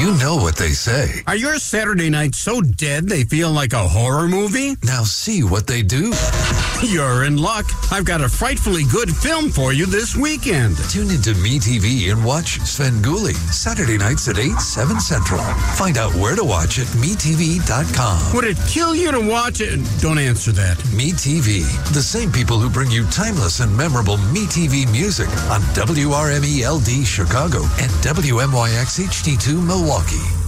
You know what they say. Are your Saturday nights so dead they feel like a horror movie? Now see what they do. You're in luck. I've got a frightfully good film for you this weekend. Tune into MeTV and watch Svengoolie, Saturday nights at 8, 7 Central. Find out where to watch at MeTV.com. Would it kill you to watch it? Don't answer that. MeTV, the same people who bring you timeless and memorable MeTV music on WRME LD Chicago and WMYX HD2 Milwaukee.